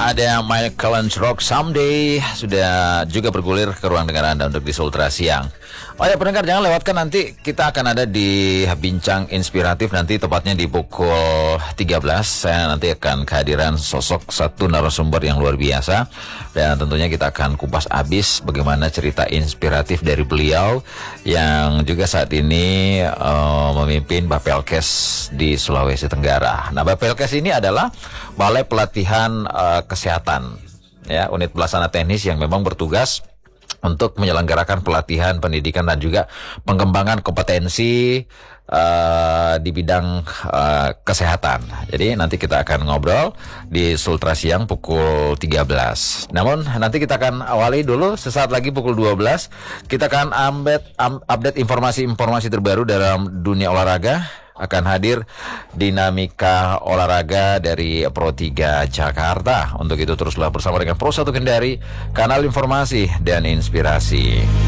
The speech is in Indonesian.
ada Michael Rock Someday sudah juga bergulir ke ruang dengar Anda untuk di Sultra Siang. Oh ya pendengar, jangan lewatkan, nanti kita akan ada di Bincang Inspiratif nanti tepatnya di pukul 13. Saya nanti akan kehadiran sosok satu narasumber yang luar biasa, dan tentunya kita akan kupas habis bagaimana cerita inspiratif dari beliau yang juga saat ini memimpin Bapelkes di Sulawesi Tenggara. Nah, Bapelkes ini adalah Balai Pelatihan Kesehatan, ya, unit pelaksana teknis yang memang bertugas untuk menyelenggarakan pelatihan, pendidikan, dan juga pengembangan kompetensi di bidang kesehatan. Jadi nanti kita akan ngobrol di Sultra Siang pukul 13. Namun nanti kita akan awali dulu sesaat lagi pukul 12. Kita akan update informasi-informasi terbaru dalam dunia olahraga. Akan hadir dinamika olahraga dari Pro 3 Jakarta. Untuk itu teruslah bersama dengan Pro 1 Kendari, kanal informasi dan inspirasi.